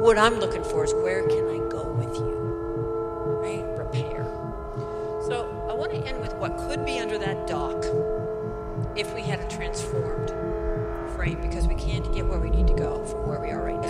what I'm looking for is where can I go with you, right? Repair. So I want to end with what could be under that dock if we had a transformed frame, because we can't get where we need to go from where we are right now.